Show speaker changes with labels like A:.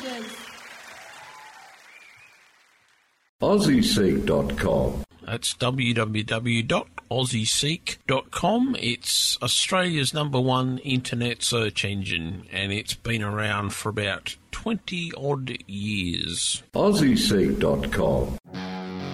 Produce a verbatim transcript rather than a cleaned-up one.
A: messages.
B: Aussie Seek dot com.
C: That's w w w dot aussie seek dot com. It's Australia's number one internet search engine, and it's been around for about twenty odd years.
B: Aussie Seek dot com.